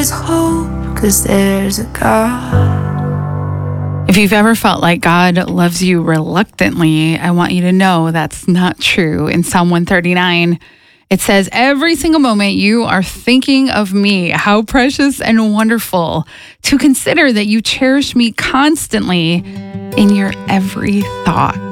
is hope, 'cause there's a God. If you've ever felt like God loves you reluctantly, I want you to know that's not true. In Psalm 139, it says, every single moment you are thinking of me, how precious and wonderful to consider that you cherish me constantly in your every thought.